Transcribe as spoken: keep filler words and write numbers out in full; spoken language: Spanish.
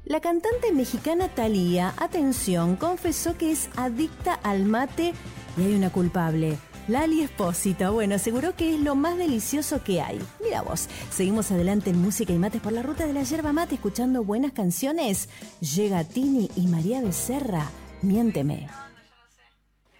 La cantante mexicana Thalía, atención, confesó que es adicta al mate y hay una culpable. Lali Espósito, bueno, aseguró que es lo más delicioso que hay. Mira vos, seguimos adelante en Música y Mates por la ruta de la yerba mate, escuchando buenas canciones. Llega Tini y María Becerra, Miénteme.